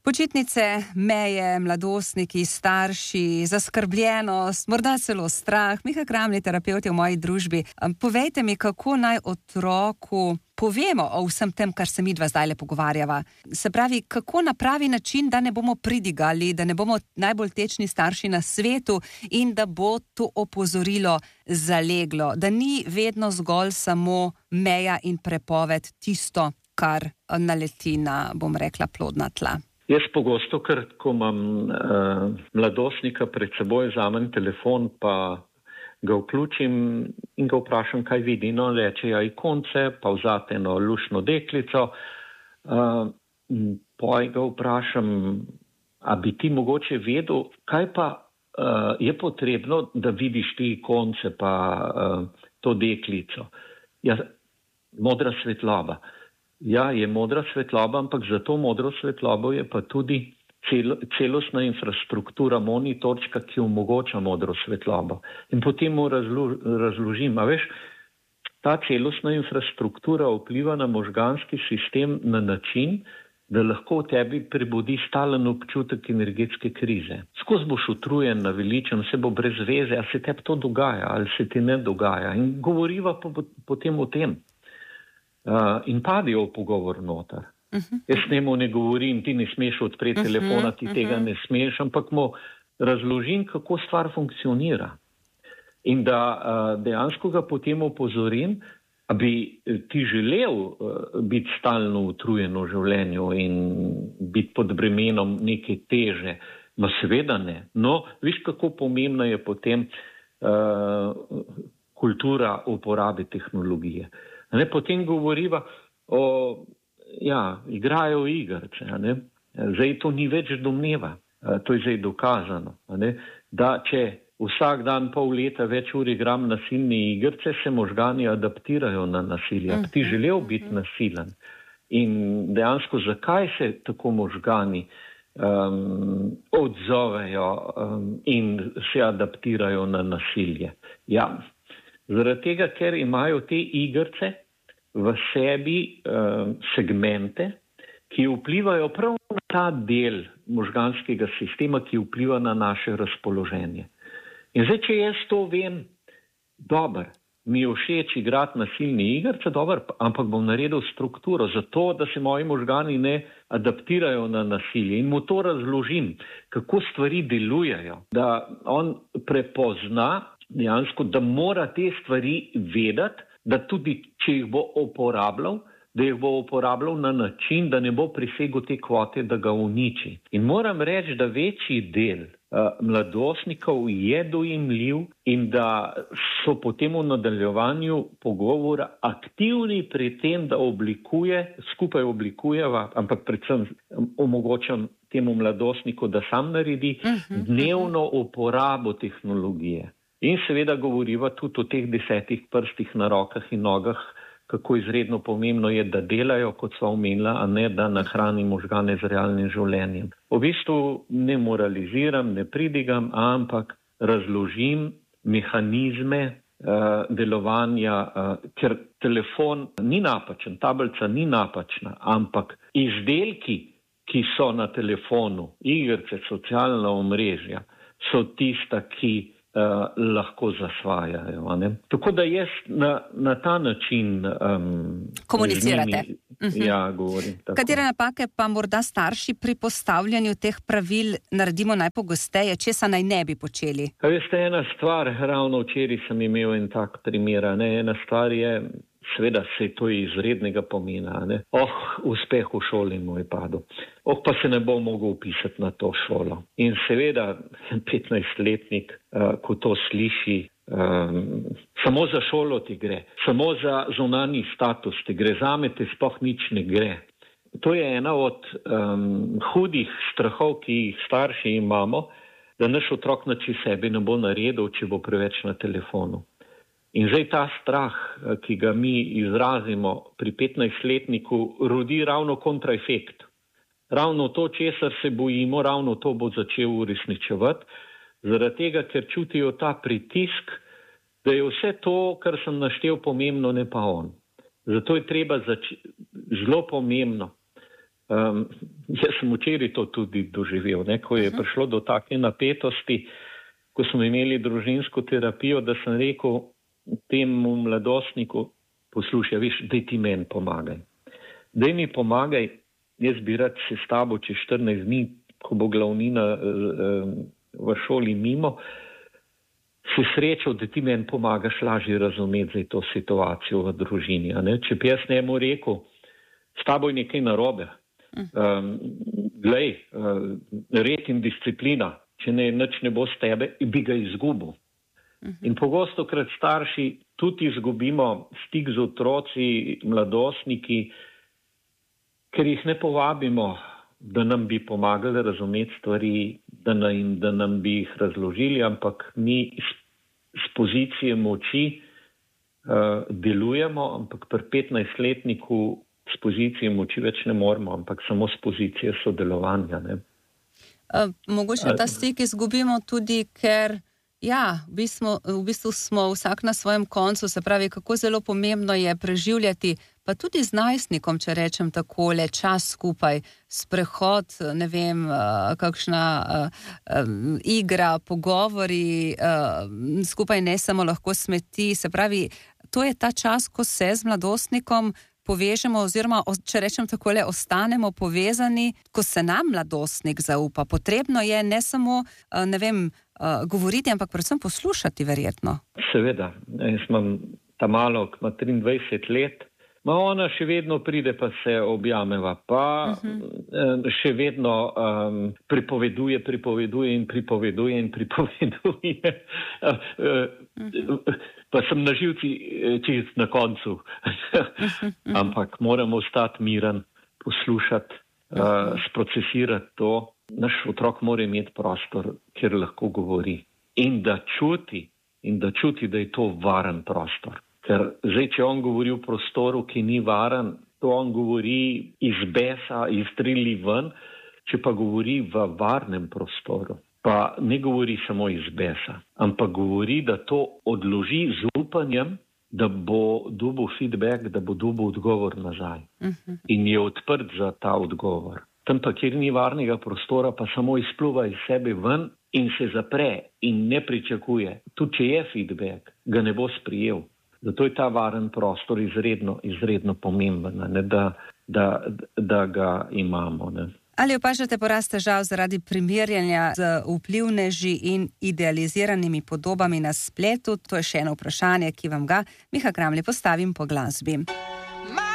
Počitnice, meje, mladostniki, starši, zaskrbljenost, morda celo strah. Miha Kramli, terapevt je v moji družbi. Povejte mi, kako naj otroku povemo o vsem tem, kar se midva zdajle pogovarjava. Se pravi, kako na pravi način, da ne bomo pridigali, da ne bomo najbolj tečni starši na svetu in da bo to opozorilo zaleglo, da ni vedno zgolj samo meja in prepoved tisto, kar naleti na, bom rekla, plodna tla. Jaz pogosto, ker ko imam mladostnika pred seboj, vzamem telefon, pa ga vključim in ga vprašam, kaj vidi. No, reče, ja, ikonce, pa vzate eno luštno deklico. Poj ga vprašam, a bi ti mogoče vedel, kaj pa je potrebno, da vidiš ti ikonce, pa to deklico. Ja, modra svetloba. Ja, je modra svetloba, ampak za to modro svetlobo je pa tudi celostna infrastruktura, monitorčka, ki omogoča modro svetlobo. In potem mu razložim, a veš, ta celostna infrastruktura vpliva na možganski sistem na način, da lahko v tebi prebudi stalen občutek energetske krize. Skozi boš utrujen, naveličen, se bo brez veze, a se tebi to dogaja ali se ti ne dogaja. In govoriva potem o tem. In padijo v pogovor noter. Jaz njemu ne govorim, ti ne smeš odpreti telefona, ti tega ne smeš, ampak mu razložim, kako stvar funkcionira. In da dejansko ga potem opozorim, a bi ti želel biti stalno utrujen v življenju in biti pod bremenom neke teže. No, seveda ne. No, viš, kako pomembna je potem kultura uporabe tehnologije. Potem govoriva o, igrajo igrce. Zdaj to ni več domneva, to je zdaj dokazano. Da če vsak dan pol leta več ur igram nasilne igrce, se možgani adaptirajo na nasilje. Ti želel biti nasilen. In dejansko zakaj se tako možgani odzovejo in se adaptirajo na nasilje? Ja, zaradi tega, ker imajo te igrce v sebi segmente, ki vplivajo prav na ta del možganskega sistema, ki vpliva na naše razpoloženje. In zdaj, če jaz to vem, dober, mi je všeč igrati nasilne igrce, dober, ampak bom naredil strukturo za to, da se moji možgani ne adaptirajo na nasilje. In mu to razložim, kako stvari delujejo, da on prepozna dejansko, da mora te stvari vedeti, da tudi, če jih bo uporabljal, da jih bo uporabljal na način, da ne bo presegel te kvote, da ga uniči. In moram reči, da večji del mladostnikov je dojemljiv in da so potem v nadaljevanju pogovora aktivni pri tem, da skupaj oblikujeva, ampak predvsem omogočam temu mladostniku, da sam naredi dnevno uporabo tehnologije. In seveda govoriva tudi o teh 10 prstih na rokah in nogah, kako izredno pomembno je, da delajo, kot sva omenila, a ne da nahrani možgane z realnim življenjem. V bistvu ne moraliziram, ne pridigam, ampak razložim mehanizme delovanja, ker telefon ni napačen, tablica ni napačna, ampak izdelki, ki so na telefonu, igrice, socialna omrežja, so tista, ki lahko zasvajajo. Tako da jaz na ta način komunicirate. Ja, govorim. Tako. Katere napake pa morda starši pri postavljanju teh pravil naredimo najpogosteje, česa naj ne bi počeli? Veste, ena stvar, ravno včeraj sem imel en tak primer, ena stvar je, seveda se to izrednega pomena, uspeh v šoli mu je padel. Pa se ne bo mogel upisati na to šolo. In seveda 15-letnik, ko to sliši, samo za šolo ti gre, samo za zunanji status ti gre, zame te sploh nič ne gre. To je ena od hudih strahov, ki jih starši imamo, da naš otrok nič sebi ne bo naredil, če bo preveč na telefonu. In zdaj ta strah, ki ga mi izrazimo pri 15-letniku, rodi ravno kontraefekt. Ravno to, česar se bojimo, ravno to bo začel uresničevati, zaradi tega, ker čutijo ta pritisk, da je vse to, kar sem naštel, pomembno, ne pa on. Zato je treba zelo pomembno Jaz sem včeraj to tudi doživel, ne? Ko je prišlo do take napetosti, ko smo imeli družinsko terapijo, da sem rekel temu mladostniku, poslušaj, veš, daj ti meni pomagaj. Daj mi pomagaj, jaz bi rad se s tabo čez 14 dni, ko bo glavnina v šoli mimo, se srečal, da ti meni pomagaš lažje razumeti za to situacijo v družini. Če bi jaz njemu rekel, s tabo je nekaj narobe, glej, red in disciplina, če nič ne bo s tebe, bi ga izgubil. In pogosto krat starši tudi izgubimo stik z otroci, mladostniki, ker jih ne povabimo, da nam bi pomagali razumeti stvari, da nam bi jih razložili, ampak mi z pozicije moči delujemo, ampak pri 15-letniku z pozicije moči več ne moramo, ampak samo z pozicije sodelovanja. Ne? Mogoče ta stik izgubimo tudi, ker v bistvu smo vsak na svojem koncu, se pravi, kako zelo pomembno je preživljati, pa tudi z najstnikom, če rečem takole, čas skupaj, sprehod, ne vem, kakšna igra, pogovori, skupaj ne samo lahko smeti, se pravi, to je ta čas, ko se z mladostnikom povežemo oziroma, če rečem takole, ostanemo povezani, ko se nam mladostnik zaupa. Potrebno je ne samo, govoriti, ampak predvsem poslušati, verjetno. Seveda. Jaz imam ta malok, ima 23 let, ona še vedno pride, pa se objameva, pa še vedno pripoveduje. Pa sem na živci čist na koncu. Ampak moramo ostati miren, poslušati, sprocesirati to. Naš otrok mora imeti prostor, kjer lahko govori. In da čuti, da je to varen prostor. Ker zdaj, če on govori v prostoru, ki ni varen, to on govori iz besa, izstreli ven, če pa govori v varnem prostoru, pa ne govori samo iz besa, ampak govori, da to odloži z upanjem, da bo dobil feedback, da bo dobil odgovor nazaj. In je odprt za ta odgovor. Tam pa, kjer ni varnega prostora, pa samo izpluva iz sebe ven in se zapre in ne pričakuje. Tudi če je feedback, ga ne bo sprijel. Zato je ta varen prostor izredno pomemben, da ga imamo. Ne. Ali opažate porast težav zaradi primerjanja z vplivneži in idealiziranimi podobami na spletu? To je še eno vprašanje, ki vam ga, Miha Kramli, postavim po glasbi.